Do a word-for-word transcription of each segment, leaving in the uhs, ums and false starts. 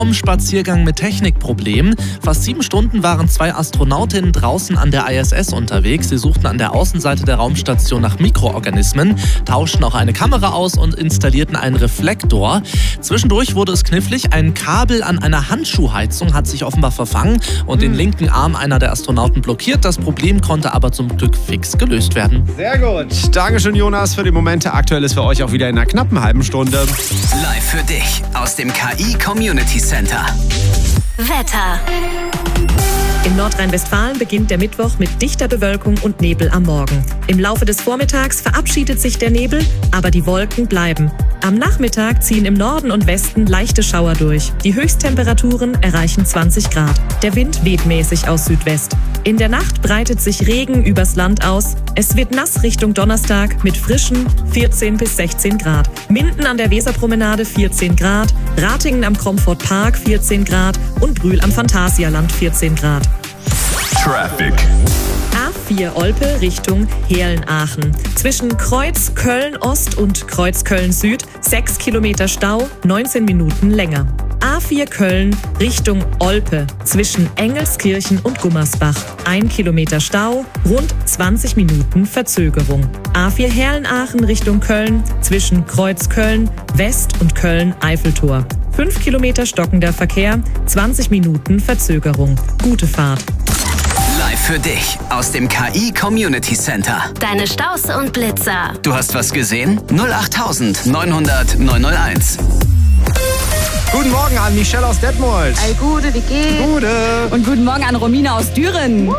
Spaziergang mit Technikproblemen. Fast sieben Stunden waren zwei Astronautinnen draußen an der I S S unterwegs. Sie suchten an der Außenseite der Raumstation nach Mikroorganismen, tauschten auch eine Kamera aus und installierten einen Reflektor. Zwischendurch wurde es knifflig. Ein Kabel an einer Handschuhheizung hat sich offenbar verfangen und den linken Arm einer der Astronauten blockiert. Das Problem konnte aber zum Glück fix gelöst werden. Sehr gut. Dankeschön, Jonas, für die Momente. Aktuell ist für euch auch wieder in einer knappen halben Stunde. Live für dich aus dem K I Community Center. Wetter. In Nordrhein-Westfalen beginnt der Mittwoch mit dichter Bewölkung und Nebel am Morgen. Im Laufe des Vormittags verabschiedet sich der Nebel, aber die Wolken bleiben. Am Nachmittag ziehen im Norden und Westen leichte Schauer durch. Die Höchsttemperaturen erreichen zwanzig Grad. Der Wind weht mäßig aus Südwest. In der Nacht breitet sich Regen übers Land aus. Es wird nass Richtung Donnerstag mit frischen vierzehn bis sechzehn Grad. Minden an der Weserpromenade vierzehn Grad, Ratingen am Comfort Park vierzehn Grad und Brühl am Phantasialand vierzehn Grad. Traffic. A vier Olpe Richtung Heerlen-Aachen. Zwischen Kreuz Köln-Ost und Kreuz Köln-Süd sechs Kilometer Stau, neunzehn Minuten länger. A vier Köln Richtung Olpe zwischen Engelskirchen und Gummersbach. ein Kilometer Stau, rund zwanzig Minuten Verzögerung. A vier Heerlen-Aachen Richtung Köln zwischen Kreuz Köln West und Köln-Eiffeltor. fünf Kilometer stockender Verkehr, zwanzig Minuten Verzögerung. Gute Fahrt. Live für dich aus dem K I Community Center. Deine Staus und Blitzer. Du hast was gesehen? null acht neun hundert neun null eins. Guten Morgen an Michelle aus Detmold. All Gute, wie geht's? Gute. Und guten Morgen an Romina aus Düren.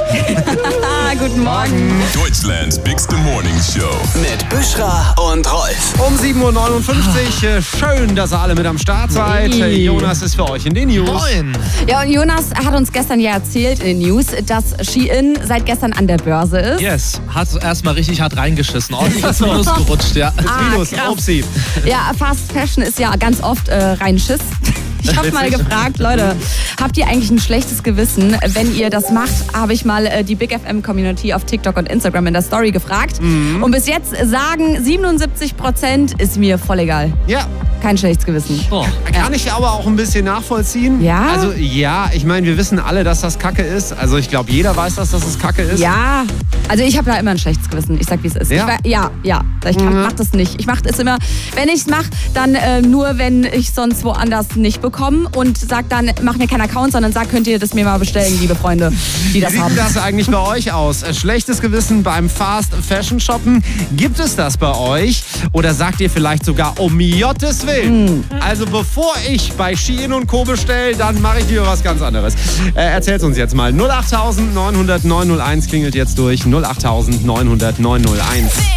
Guten Morgen. Deutschlands Bigste Morning Show. Mit Büschra und Rolf. Um sieben Uhr neunundfünfzig. Äh, Schön, dass ihr alle mit am Start seid. Hey. Äh, Jonas ist für euch in den News. Moin! Ja, und Jonas hat uns gestern ja erzählt in den News, dass Shein seit gestern an der Börse ist. Yes, hat erstmal richtig hart reingeschissen. Ordentlich ins Minus gerutscht, ja. Ah, Minus, krass. Upsi. Ja, Fast Fashion ist ja ganz oft äh, rein Schiss. Ich habe mal gefragt, Leute, habt ihr eigentlich ein schlechtes Gewissen, wenn ihr das macht? Habe ich mal äh, die Big F M Community auf TikTok und Instagram in der Story gefragt. Mhm. Und bis jetzt sagen siebenundsiebzig Prozent ist mir voll egal. Ja. Kein schlechtes Gewissen. Oh. Kann ich aber auch ein bisschen nachvollziehen. Ja? Also ja, ich meine, wir wissen alle, dass das Kacke ist. Also ich glaube, jeder weiß, dass das Kacke ist. Ja, also ich habe da immer ein schlechtes Gewissen. Ich sag, wie es ist. Ja? Ich, ja, ja. Ich kann, Mhm. mach das nicht. Ich mache es immer, wenn ich es mache, dann äh, nur, wenn ich sonst woanders nicht bekomme und sag dann, mach mir keinen Account, sondern sag, könnt ihr das mir mal bestellen, liebe Freunde, die Wie das sieht haben. das eigentlich bei euch aus? Schlechtes Gewissen beim Fast Fashion Shoppen? Gibt es das bei euch? Oder sagt ihr vielleicht sogar, um Jottes Willen? Mhm. Also bevor ich bei Shein und Co. bestelle, dann mache ich lieber was ganz anderes. Äh, erzählt uns jetzt mal. null acht neun hundert neun null eins klingelt jetzt durch. null acht neun hundert neun null eins.